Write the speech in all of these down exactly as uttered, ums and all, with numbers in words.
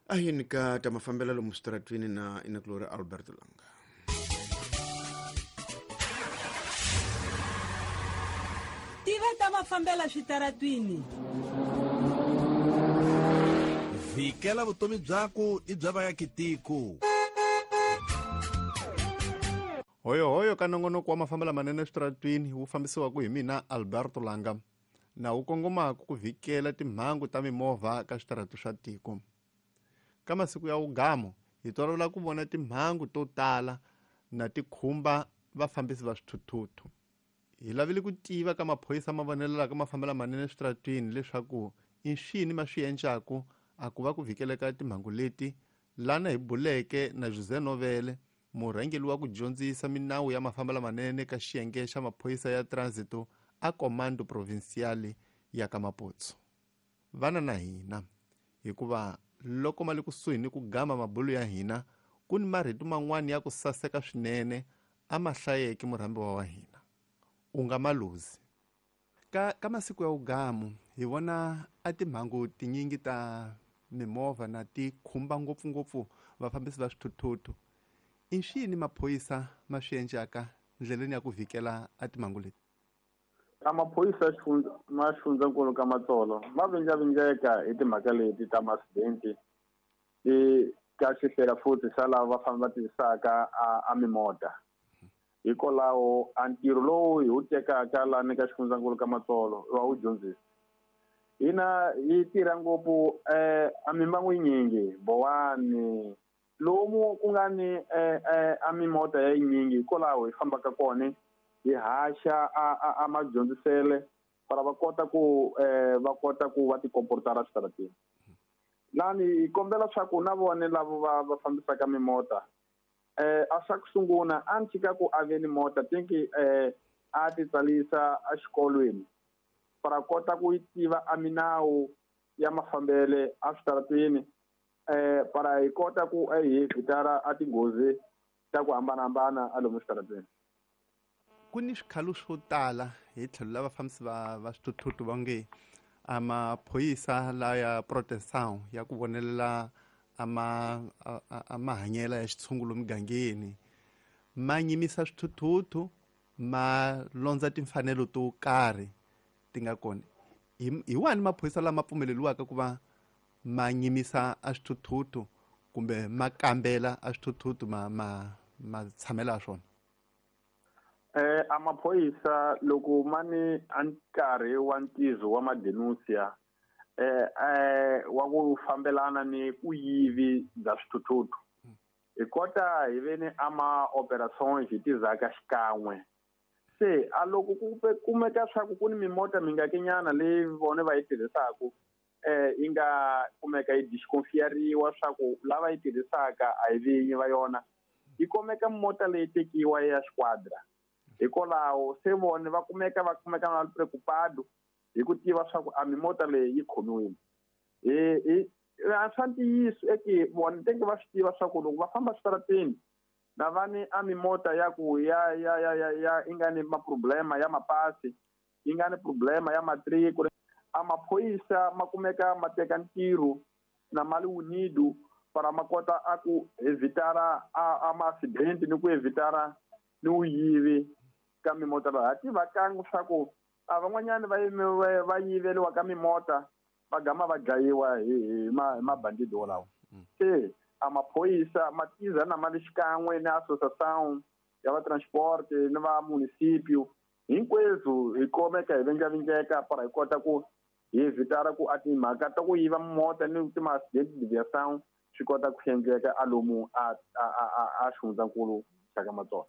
ahinika ta mafambela lomu stratwini na inakulori Alberto Langa. Tiva ta mafambela switaratwini. Vikela vutomi byako i bya vaakitiko. Hoyo hoyo ka nongonoko wa mafambela manene switaratwini wu fambisiwaku hi mina Alberto Langa na wu kongomaku ku vikela timhangu ta mimovha ka switaratu swa tiko. Ka masiku ya ugamo hi tolovela ku vona timhangu to tala na tikhumba vafambisi va swithuthuthu. Hi lavile ku tiva ka maphoyisa ma vonelaka mafambela manene switaratwini leswaku i nxini ma swi endlaku a ku va ku vikeleka timhangu leti, lana hi buleke na Jose Novele, murhangeli wa ku dyondzisa minawu ya mafambela manene ka xiyenge xa maphoyisa ya transito a Komando Provinciale ya ka Maputsu. Vana na hina hikuva loko mali kusuhi ni ku gama mabulu ya hina ku ni marito man'wani ya ku saseka swinene a ma hlayeki murambiwa wa hina u nga maluzi. Ka, ka masiku ya ugamu hi vona a timhangu tinyingi ta mimovha na ti khumba ngopfungopfu vafambisi va swithuthuthu. I nxini maphoyisa ma swi endlaka ndleleni ya ku vikela a timhangu leti? Amaphoyisa ma xifundzankulu ka Matsolo ma vinjavinjeka hi timhaka leti ta ma-accident i ka xihlela futhi xa lava va famba va tirhisaka a mimota. Hikwalaho a ntirho lowu hi wu tekaka laha ni ka xifundzankulu ka Matsolo wa wu dyondzisa. Hina hi tirha ngopfu a mimbangu yinyingi Bowani lomu ku nga ni a mimota ya yinyingi hikwalaho hi fambaka kona hi haxa a madyondzisele para va kota ku va kota ku va ti komportara switaratini. Lani hi kombela swa ku na vone lavo va va fambisaka mimota a swa ku sungula a ni chika ku aveni mota tinki a ti tsalisa a xikolweni para kota ku yi tiva a minawu ya mafambele a switaratini para hi kota ku hi vitara a tinghozi ta ku hambanahambana a lomu switaratini. Ku ni swikhalu swo tala hi tlhelo la vafambisi va va swithuthuthu va nge a maphoyisa la ya protestant ya ku vonelela a ma a mahanyela ya xitshungulo migangeni ma nyimisa swithuthuthu ma londza timfanelo to karhi ti nga kona. Hi wani maphoyisa lama pfumeleliwaka ku va ma nyimisa a swithuthuthu kumbe ma kambela a swithuthuthu ma ma ma tshamela swona? Eh amaphoyisa loko mani a nkarhi wa ntizo wa madenuncia eh eh wa ku fambelana ni ku yivi bya swithuthuthu hi kota hi veni ama operations hi tizaka xikan'we. Se a loko ku kumeka swa ku ku ni mimota mingakenyana leyi vone va yi tirhisaka eh yi nga kumeka yi disconfieriwa swa ku lava yi tirhisaka a hi vinyi va yona yi komeka mota leyi tekiwa ya squadra. Hikwalaho se vone va kumeka va kumeka na preocupado hi ku tiva swa ku a mimota leyi yi khomiwile. Hi a swa ntiyiso eke vone tenge va swi tiva swa ku loko va famba switarateni na vani a mimota ya ku ya ya ya ya ya i nga ni maproblema ya mapasi yi nga ni problema ya matriko a maphoyisa ma kumeka ma teka ntirho na mali wunidu para ma kota a ku evitara a ma-accident ni ku evitara ni uyivi ka mimota laha ti vakangu swa ku a van'wanyana va va yiveliwa ka mimota va gama va dlayiwa hi mabandidi wolawo. Se a maphoyisa ma tiza na mali xikan'we ni associação ya va transport ni va municipio hinkwerhu hi komeka hi venjavinjeka para hi kota ku hi vitara ku a timhaka ta ku yiva mimota ni ti-ma-accident deviação swi kota ku endleka a lomu a a xifundzankulu xa ka Matsolo.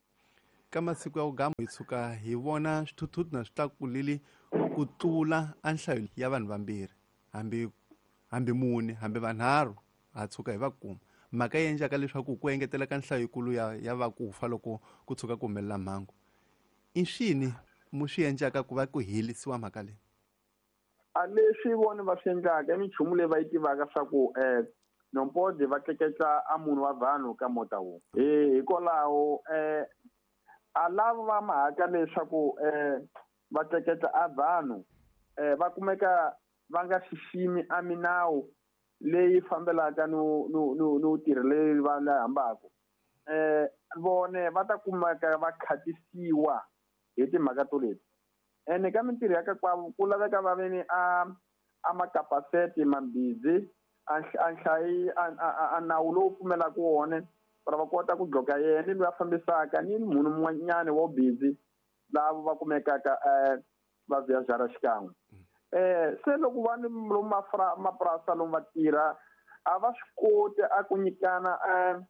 Ka masiku ya ugamu hi tshuka hi vona swithuthuthu na swi tlakulile ku tlula a nhlayo ya vanhu vambirhi hambi hambi mune hambi vanharhu ha tshuka hi va kuma. Mhaka yi endlaka leswaku ku engetela ka nhlayo yikulu ya ya va ku fa loko ku tshuka ku humelela mhangu. I nxini mu swi endlaka ku va ku helisiwa mhaka leyi? A leswi vone va swi endlaka i minchumu leyi va yi tivaka swa ku eh nompode va tleketla a munhu wa vanhu ka mota wun'we. Hikwalaho eh a lava va mahaka leswaku eh va tleketla a vanhu eh va kumeka va nga xiximi a minawu leyi fambelaka no no no no tirhele va la hambako eh vone va ta kumeka va khatisiwa hi timhaka to leti ene ka mintirho ya ka kwavo ku laveka va veni a a makapaseti mambhizi a nhlayi a nawu lowu pfumelaka wona para va kota ku dloka yena loyi a fambisaka ni munhu mun'wanyana wo busy lavo va kumekaka eh va vhiyazhara xikan'we eh se loko va ni lomu mapurasi lomu va tirha a va swi koti a ku nyikana a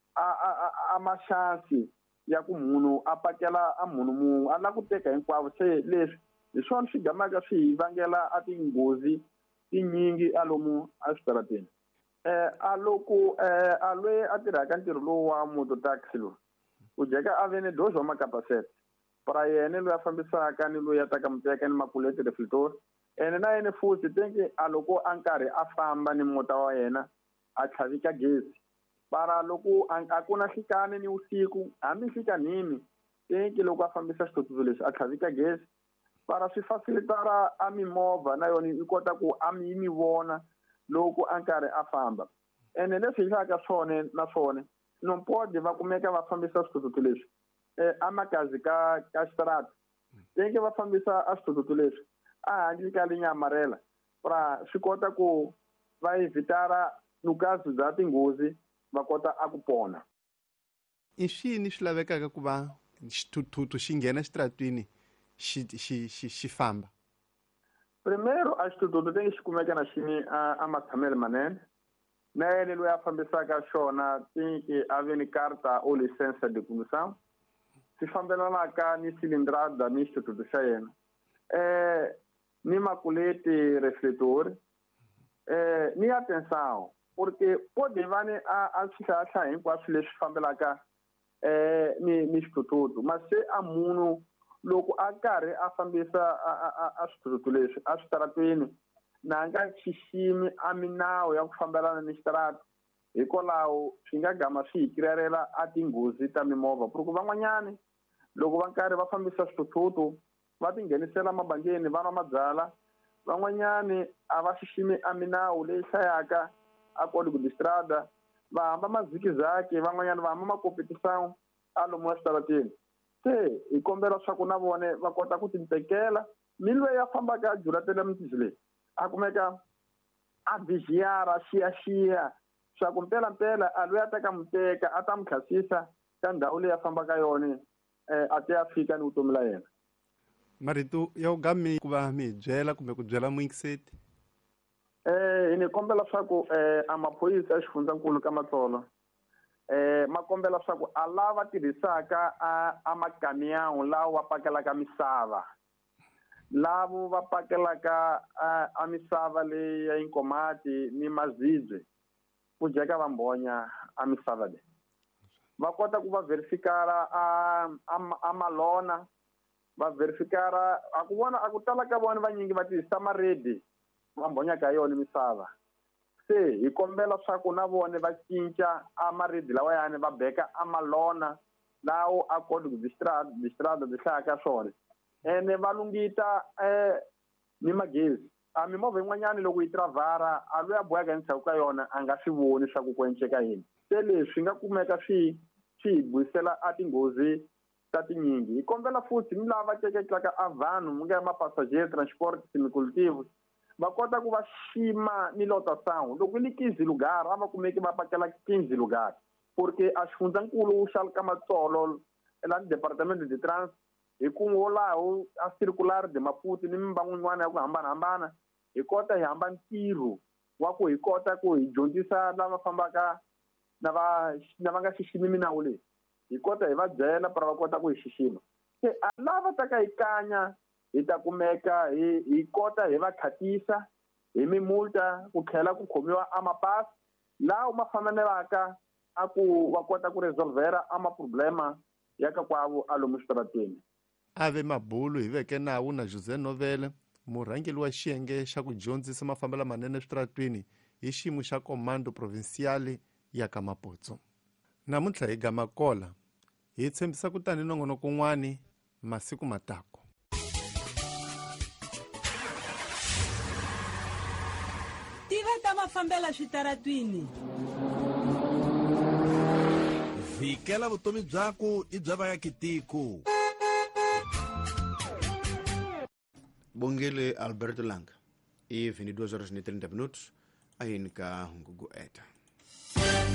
a a maxansi ya ku munhu a pakela a munhu mun'we a la ku teka hinkwavo se leswi hi swona swi gamaka swi hi vangela a tinghozi tinyingi a lomu a switarateni eh a loko eh a lwe a tirhaka ntirho lowu wa moto taxi lo u jeka a vene dozo makapaseti para yena loyi a fambisaka ni loyi a taka muteka ni makuleti reflector ene na yena futhi tenke a loko a nkarhi a famba ni mota wa yena a tlhavika gezi para loko a ku na hlikani ni usiku hambi hlikanini tenke loko a fambisa xitotsuzo lexi a tlhavika gezi para swi facilitara a mimovha na yona yi kota ku a mi mi vona loko a nkarhi a famba ene leswi hi hlaka swona na swona nompodi va kumeka va fambisa switotsuzo leswi eh amakazi ka ka xitarata tenke va fambisa a switotsuzo leswi a handle ka linyamarela para swi kota ku va evitara nukazi bya tinghozi va kota a ku pona i swini swi lavekaka ku va xithuthuthu xi nghena xitaratwini xi xi xi xi famba primero a xithuthuthu tenke xi kumeka na xini a matshamelo manene na yena loyi a fambisaka xona tenke a ve ni karta o license de condução swi fambelanaka ni cilindrada ni xithuthuthu xa yena eh ni makuleti refletor eh ni atenção porque pode vane a a xihlahla hinkwaswo leswi fambelaka eh ni ni xithuthuthu mas se a munhu loko a karhi a fambisa a a swithuthuthu leswi a switaratweni na nga xiximi a minawu ya ku fambelana ni xitarata hikwalaho swi nga gama swi hi kirerela a tinghozi ta mimovha ku van'wanyani loko va karhi va fambisa swithuthuthu va tinghenisela mabangeni va nwa mabyala van'wanyani a va xiximi a minawu leyi hlayaka a código de estrada va hamba mazikizaki van'wanyani va hamba makompetição a lomu exitarateni se hi kombela swa ku na vone va kota ku tintekela ni loyi a fambaka a juratela mitisi leyi a kumeka a vhixiyara xiyaxiya swa ku mpelampela a loyi a teka muteka a ta mi khasisa ka ndhawu leyi a fambaka yona a te a fika ni vutomi la yena marito ya u gami ku va mi byela kumbe ku byela muingiseti eh hi ni kombela swa ku eh amaphoyisa ya xifundzankulu ka Matsolo eh ma kombela swa ku a lava tirhisaka a a makamiyawu lawa wa pakelaka misava lavo va pakelaka a, a misava leyi ya inkomati ni mazibye ku jeka va mbonya a misava leyi va kota ku va verifikara a a malona va verifikara a ku vona a ku tala ka vona vanyingi va tirhisa maredi va mbonya ka yona misava se hi kombela swa ku na vona va cinca a maredi lawa yani va beka a malona lawo a código de estrada de estrada de hlaka swona ene va lungita eh ni magezi a mimovha yin'wanyani loko yi travara a loyi a bohaka endzhaku ka yona a nga swi voni swa ku ku enceka yini se leswi nga kumeka swi swi hi buyisela a tinghozi ta tinyingi hi kombela futhi ni lava teketlaka a vanhu mu nga mapassager transport semicolectivo va kota ku va xima ni lotação loko ni quinze lugar a va kumeki va pakela quinze lugar porque a xifundzankulu xa ka Matsolo la departamento de trans hi ku laho a circular de Maputo ni mbangun'wana ya ku hambanahambana hi kota hi hamba ntirho wa ku hi kota ku hi dyondzisa lava fambaka na va na va nga xiximi minawu leyi hi kota hi va byela para va kota ku hi xixima se a lava ta ka hi kanya hi ta kumeka hi hi kota hi va khatisa hi mimulta ku tlhela ku khomiwa a mapasi lawa ma fanelaka a ku va kota ku resolvera a maproblema ya ka kwavo a lomu xitarateni ave mabulu hi veke nawu na José Novelle murhangeli wa xiyenge xa ku dyondzisa mafambelo manene switaratwini hi xiyimo xa komando provinciale ya ka Maputo namuntlha hi gama kola hi tshembisa ku tani nongonoko kun'wani masiku matako tiva tiveta mafambela xitaratwini. Vhikela vutomi byako i bya vaakitiko. Bongele Alberto Langa e vinte e duas horas e trinta minutos aí ka Ngugu Eta.